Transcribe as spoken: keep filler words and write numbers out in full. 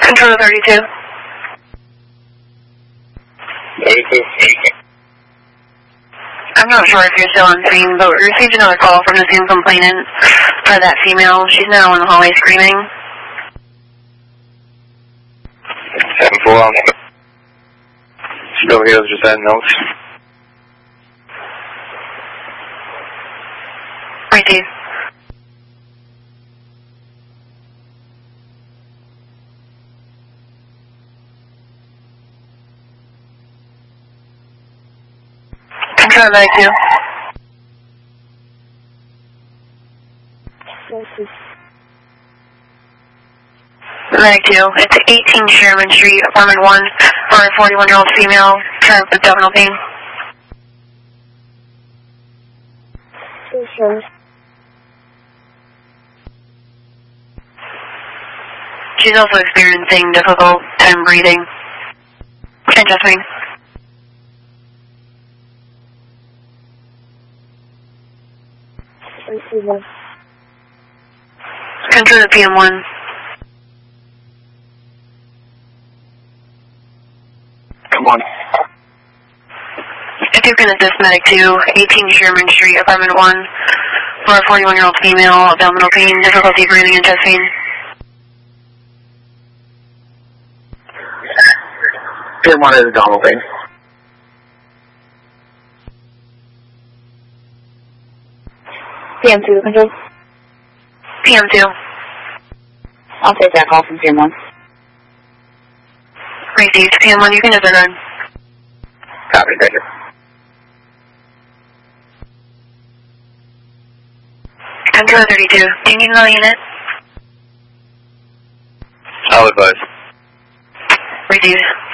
Control thirty-two. thirty-two. I'm not sure if you're still on scene, but we received another call from the same complainant for that female. She's now in the hallway screaming. seven four on. Still here, just adding notes. Right, Dave. Control medic two. Medic two. It's eighteen Sherman Street, apartment one, for a forty-one-year-old female, current with abdominal pain. Sure. She's also experiencing difficult time breathing. And Jasmine. Control the P M one. Come on. If you can assist medic two, eighteen Sherman Street, apartment one, for a forty-one-year-old female, abdominal pain, difficulty breathing, and chest pain. P M one is abdominal pain. P M two, control. P M two. I'll take that call from P M one. Received. P M one, you can disregard. Copy, thank you. Control thirty-two. Do you need another unit? I'll advise. Received.